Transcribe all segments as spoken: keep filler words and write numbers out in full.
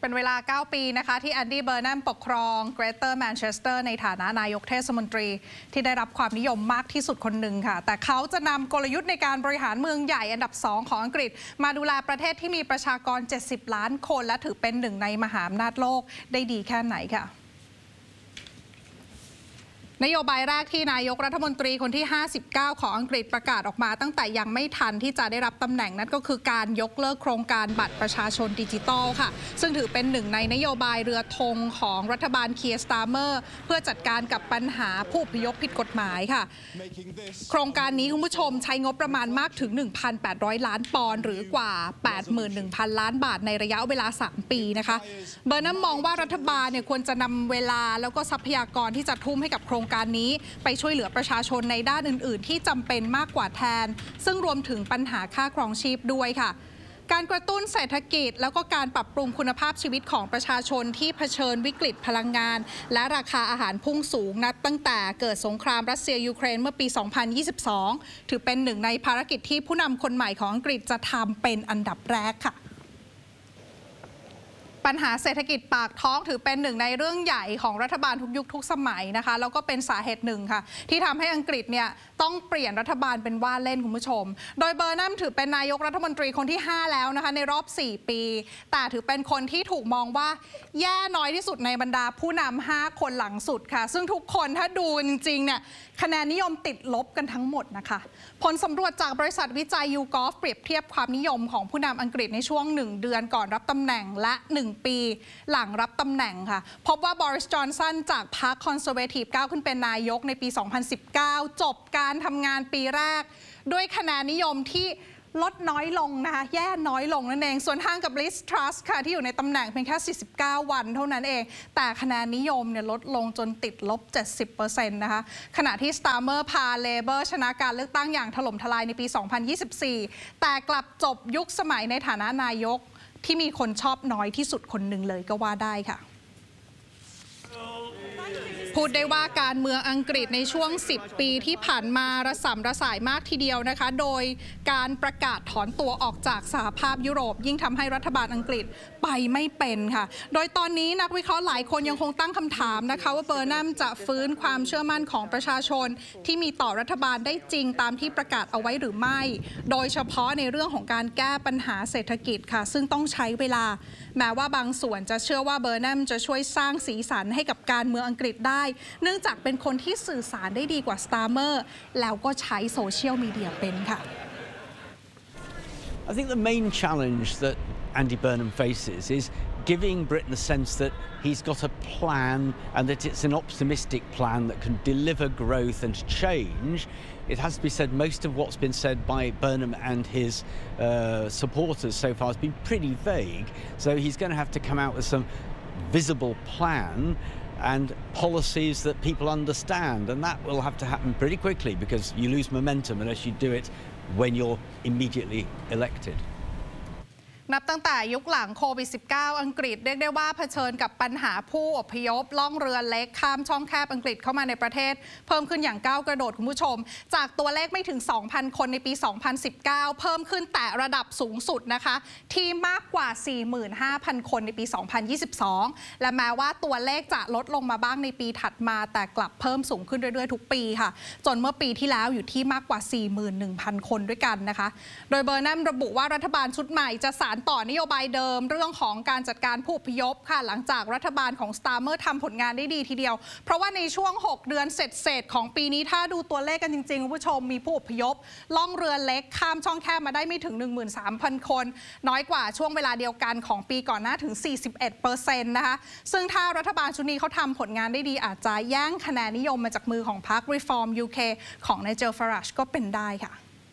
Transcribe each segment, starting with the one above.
เป็นเวลาเก้าปีนะคะที่แอนดี้เบอร์แนมปกครองเกรเตอร์แมนเชสเตอร์ในฐานะนายกเทศมนตรีที่ได้รับความนิยมมากที่สุดคนหนึ่งค่ะแต่เขาจะนำกลยุทธ์ในการบริหารเมืองใหญ่อันดับสองของอังกฤษมาดูแลประเทศที่มีประชากรเจ็ดสิบล้านคนและถือเป็นหนึ่งในมหาอำนาจโลกได้ดีแค่ไหนค่ะนโยบายแรกที่นายกรัฐมนตรีคนที่ห้าสิบเก้าของอังกฤษประกาศออกมาตั้งแต่ยังไม่ทันที่จะได้รับตำแหน่งนั้นก็คือการยกเลิกโครงการบัตรประชาชนดิจิทัลค่ะซึ่งถือเป็นหนึ่งในนโยบายเรือธงของรัฐบาลเคียร์สตาร์เมอร์เพื่อจัดการกับปัญหาผู้อพยพผิดกฎหมายค่ะโครงการนี้คุณผู้ชมใช้งบประมาณมากถึง หนึ่งพันแปดร้อย ล้านปอนด์หรือกว่า แปดหมื่นหนึ่งพัน ล้านบาทในระยะเวลาสามปีนะคะเบอร์นัมมองว่ารัฐบาลเนี่ยควรจะนำเวลาแล้วก็ทรัพยากรที่จะทุ่มให้กับโครงการนี้ไปช่วยเหลือประชาชนในด้านอื่นๆที่จำเป็นมากกว่าแทนซึ่งรวมถึงปัญหาค่าครองชีพด้วยค่ะการกระตุ้นเศรษฐกิจแล้วก็การปรับปรุงคุณภาพชีวิตของประชาชนที่เผชิญวิกฤตพลังงานและราคาอาหารพุ่งสูงนับตั้งแต่เกิดสงครามรัสเซียยูเครนเมื่อปี สองพันยี่สิบสอง ถือเป็นหนึ่งในภารกิจที่ผู้นำคนใหม่ของอังกฤษจะทำเป็นอันดับแรกค่ะปัญหาเศรษฐกิจปากท้องถือเป็นหนึ่งในเรื่องใหญ่ของรัฐบาลทุกยุคทุกสมัยนะคะแล้วก็เป็นสาเหตุหนึ่งค่ะที่ทำให้อังกฤษเนี่ยต้องเปลี่ยนรัฐบาลเป็นว่าเล่นคุณผู้ชมโดยเบอร์นัมถือเป็นนายกรัฐมนตรีคนที่ห้าแล้วนะคะในรอบสี่ปีแต่ถือเป็นคนที่ถูกมองว่าแย่น้อยที่สุดในบรรดาผู้นำห้าคนหลังสุดค่ะซึ่งทุกคนถ้าดูจริงๆเนี่ยคะแนนนิยมติดลบกันทั้งหมดนะคะผลสำรวจจากบริษัทวิจัย ยู กอล์ฟ เปรียบเทียบความนิยมของผู้นำอังกฤษในช่วงหนึ่งเดือนก่อนรับตำแหน่งและหนึ่งปีหลังรับตำแหน่งค่ะพบว่าบริส จอนสันจากพรรคคอนเซอร์เวทีฟก้าวขึ้นเป็นนายกในปี สองพันสิบเก้า จบการทำงานปีแรกด้วยคะแนนนิยมที่ลดน้อยลงนะคะแย่น้อยลงนั่นเองส่วนทางกับลิส ทรัสค่ะที่อยู่ในตำแหน่งเพียงแค่สี่สิบเก้าวันเท่านั้นเองแต่คะแนนนิยมเนี่ยลดลงจนติดลบ เจ็ดสิบเปอร์เซ็นต์ นะคะขณะที่สตาร์เมอร์พาเลเบอร์ชนะการเลือกตั้งอย่างถล่มทลายในปี สองพันยี่สิบสี่ แต่กลับจบยุคสมัยในฐานะนายกที่มีคนชอบน้อยที่สุดคนหนึ่งเลยก็ว่าได้ค่ะพูดได้ว่าการเมืองอังกฤษในช่วงสิบปีที่ผ่านมาระส่ำระสายมากทีเดียวนะคะโดยการประกาศถอนตัวออกจากสหภาพยุโรปยิ่งทำให้รัฐบาลอังกฤษไปไม่เป็นค่ะโดยตอนนี้นักวิเคราะห์หลายคนยังคงตั้งคำถามนะคะว่าเบอร์นัมจะฟื้นความเชื่อมั่นของประชาชนที่มีต่อรัฐบาลได้จริงตามที่ประกาศเอาไว้หรือไม่โดยเฉพาะในเรื่องของการแก้ปัญหาเศรษฐกิจค่ะซึ่งต้องใช้เวลาแม้ว่าบางส่วนจะเชื่อว่าเบอร์นัมจะช่วยสร้างสีสันให้กับการเมืองอังกฤษได้เนื่องจากเป็นคนที่สื่อสารได้ดีกว่าสตาร์เมอร์แล้วก็ใช้โซเชียลมีเดียเป็นค่ะ I think the main challenge that Andy Burnham faces is giving Britain a sense that he's got a plan and that it's an optimistic plan that can deliver growth and change. It has to be said most of what's been said by Burnham and his uh, supporters so far has been pretty vague, so he's going to have to come out with some visible plan and policies that people understand, and that will have to happen pretty quickly because you lose momentum unless you do it when you're immediately elected. นับตั้งแต่ยุคหลังโควิด สิบเก้า อังกฤษเรียกได้ว่าเผชิญกับปัญหาผู้อพยพล่องเรือเล็กข้ามช่องแคบอังกฤษเข้ามาในประเทศเพิ่มขึ้นอย่างก้าวกระโดดคุณผู้ชมจากตัวเลขไม่ถึง สองพัน คนในปี สองพันสิบเก้า เพิ่มขึ้นแต่ระดับสูงสุดนะคะที่มากกว่า สี่หมื่นห้าพัน คนในปี สองพันยี่สิบสอง และแม้ว่าตัวเลขจะลดลงมาบ้างในปีถัดมาแต่กลับเพิ่มสูงขึ้นเรื่อยๆทุกปีค่ะจนเมื่อปีที่แล้วอยู่ที่มากกว่า สี่หมื่นหนึ่งพัน คนด้วยกันนะคะโดยเบอร์นัมระบุว่ารัฐบาลชุดใหม่จะสานต่อนโยบายเดิมเรื่องของการจัดการผู้อพยพค่ะหลังจากรัฐบาลของสตาร์เมอร์ทำผลงานได้ดีทีเดียวเพราะว่าในช่วงหกเดือนเศษๆของปีนี้ถ้าดูตัวเลขกันจริงๆคุณผู้ชมมีผู้อพยพล่องเรือเล็กข้ามช่องแคบมาได้ไม่ถึง หนึ่งหมื่นสามพัน คนน้อยกว่าช่วงเวลาเดียวกันของปีก่อนหน้าถึง สี่สิบเอ็ดเปอร์เซ็นต์ นะคะซึ่งถ้ารัฐบาลชุดนี้เขาทำผลงานได้ดีอาจจะแย่งคะแนนนิยมมาจากมือของพรรค Reform ยู เค ของไนเจล ฟาราจก็เป็นได้ค่ะ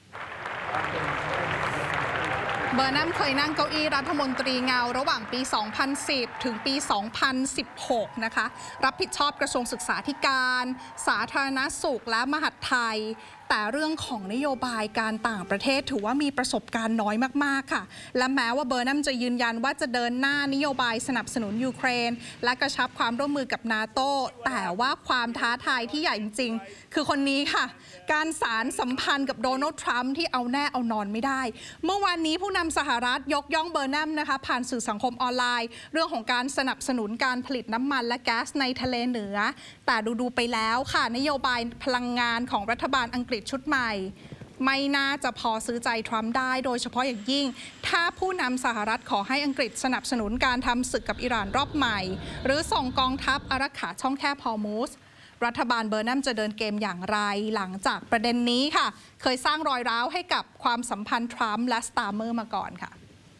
เบอร์นัมเคยนั่งเก้าอี้รัฐมนตรีเงาระหว่างปี สองพันสิบ ถึงปี สองพันสิบหก นะคะรับผิดชอบกระทรวงศึกษาธิการสาธารณสุขและมหาดไทยแต่เรื่องของนโยบายการต่างประเทศถือว่ามีประสบการณ์น้อยมากๆค่ะและแม้ว่าเบอร์นัมจะยืนยันว่าจะเดินหน้านโยบายสนับสนุนยูเครนและกระชับความร่วมมือกับนาโต้แต่ว่าความท้าทายที่ใหญ่จริงๆคือคนนี้ค่ะการสารสัมพันธ์กับโดนัลด์ทรัมป์ที่เอาแน่เอานอนไม่ได้เมื่อวานนี้ผู้นำสหรัฐยกย่องเบอร์นัมนะคะผ่านสื่อสังคมออนไลน์เรื่องของการสนับสนุนการผลิตน้ำมันและแก๊สในทะเลเหนือแต่ดูๆไปแล้วค่ะนโยบายพลังงานของรัฐบาลอังกฤษชุดใหม่ไม่น่าจะพอซื้อใจทรัมป์ได้โดยเฉพาะอย่างยิ่งถ้าผู้นำสหรัฐขอให้อังกฤษสนับสนุนการทำศึกกับอิหร่านรอบใหม่หรือส่งกองทัพอารักขาช่องแคบฮอร์มุซรัฐบาลเบอร์นัมจะเดินเกมอย่างไรหลังจากประเด็นนี้ค่ะเคยสร้างรอยร้าวให้กับความสัมพันธ์ทรัมป์และสตาร์เมอร์มาก่อนค่ะ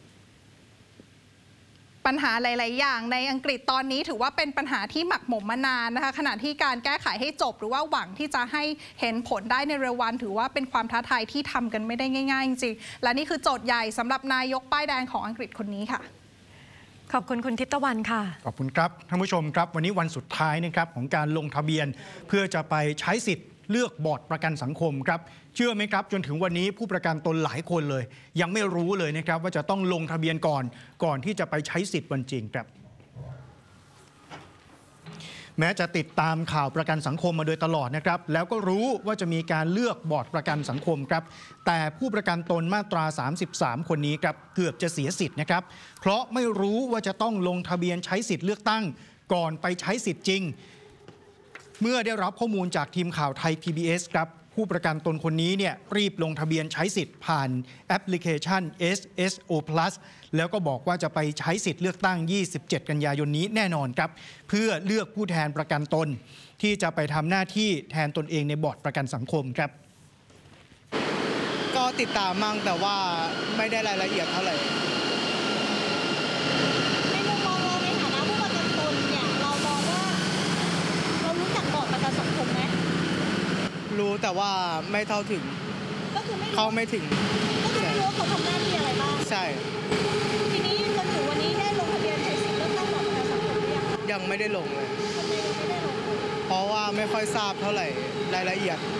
ปัญหาหลายๆอย่างในอังกฤษตอนนี้ถือว่าเป็นปัญหาที่หมักหมมมานานนะคะขณะที่การแก้ไขให้จบหรือว่าหวังที่จะให้เห็นผลได้ในเร็ววันถือว่าเป็นความท้าทายที่ทำกันไม่ได้ง่ายๆจริงๆและนี่คือโจทย์ใหญ่สำหรับนายกป้ายแดงของอังกฤษคนนี้ค่ะขอบคุณคุณทิพย์ตะวันค่ะขอบคุณครับท่านผู้ชมครับวันนี้วันสุดท้ายนะครับของการลงทะเบียนเพื่อจะไปใช้สิทธิ์เลือกบอร์ดประกันสังคมครับเชื่อไหมครับจนถึงวันนี้ผู้ประกันตนหลายคนเลยยังไม่รู้เลยนะครับว่าจะต้องลงทะเบียนก่อนก่อนที่จะไปใช้สิทธิ์วันจริงครับแม้จะติดตามข่าวประกันสังคมมาโดยตลอดนะครับแล้วก็รู้ว่าจะมีการเลือกบอร์ดประกันสังคมครับแต่ผู้ประกันตนมาตราสามสิบสามคนนี้ครับเกือบจะเสียสิทธิ์นะครับเพราะไม่รู้ว่าจะต้องลงทะเบียนใช้สิทธิ์เลือกตั้งก่อนไปใช้สิทธิ์จริงเมื่อได้รับข้อมูลจากทีมข่าวไทย พี บี เอส ครับผู้ประกันตนคนนี้เนี่ยรีบลงทะเบียนใช้สิทธิ์ผ่านแอปพลิเคชัน เอส เอส โอ Plus แล้วก็บอกว่าจะไปใช้สิทธิ์เลือกตั้งยี่สิบเจ็ดกันยายนนี้แน่นอนครับเพื่อเลือกผู้แทนประกันตนที่จะไปทำหน้าที่แทนตนเองในบอร์ดประกันสังคมครับก็ติดตามมั่งแต่ว่าไม่ได้รายละเอียดเท่าไหร่ในมุมมองเราในฐานะผู้ประกันตนเนี่ยเรามองว่าเรารู้จักบอร์ดประกันสังคมไหมรู้แต่ว่าไม่เท่าถึงก็คือไม่เขาไม่ถึงก็คือไม่รู้ว่าเขาทำหน้าที่อะไรบ้างใช่ทีนี้จนถึงวันนี้ได้ลงทะเบียนใช้สิทธิ์เลือกตั้งบอร์ดประกันสังคมหรือยังยังไม่ได้ลงเลยทำไมยังไม่ได้ลงเพราะว่าไม่ค่อยทราบเท่าไหร่รายละเอียด